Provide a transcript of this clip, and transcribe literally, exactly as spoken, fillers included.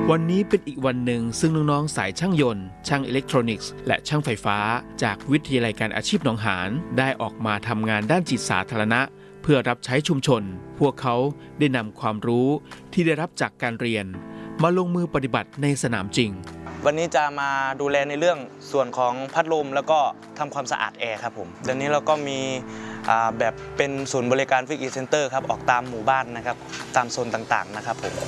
วันนี้เป็นอีกวันหนึ่งซึ่งน้องๆสายช่างยนต์ช่างอิเล็กทรอนิกส์และช่างไฟฟ้าจากวิทยาลัยการอาชีพหนองหานได้ออกมาทำงานด้านจิตสาธารณะเพื่อรับใช้ชุมชนพวกเขาได้นำความรู้ที่ได้รับจากการเรียนมาลงมือปฏิบัติในสนามจริงวันนี้จะมาดูแลในเรื่องส่วนของพัดลมแล้วก็ทำความสะอาดแอร์ครับผมเดี๋ยวนี้เราก็มีแบบเป็นศูนย์บริการฟิกอีเซ็นเตอร์ครับออกตามหมู่บ้านนะครับตามโซนต่างๆนะครับผม